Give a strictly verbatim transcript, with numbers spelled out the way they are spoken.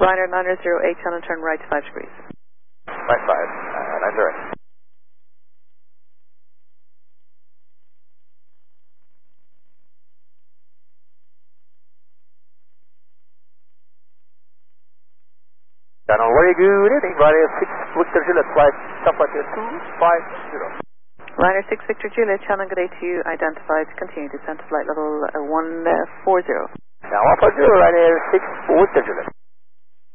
Liner niner zero eight, channel turn right five degrees. Right five, uh, nine zero eight. Channel, very good evening, Ryanair six Victor Juliet, flight Papa two five zero. Liner six Victor Juliet, channel good day to you, identified, continue descent to flight level uh, one four zero. Now, one four zero, Ryanair six Victor Juliet.